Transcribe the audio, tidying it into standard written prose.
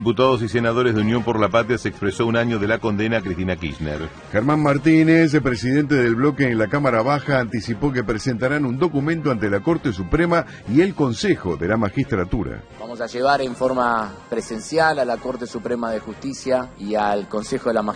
Diputados y senadores de Unión por la Patria se expresó un año de la condena a Cristina Kirchner. Germán Martínez, el presidente del bloque en la Cámara Baja, anticipó que presentarán un documento ante la Corte Suprema y el Consejo de la Magistratura. Vamos a llevar en forma presencial a la Corte Suprema de Justicia y al Consejo de la Magistratura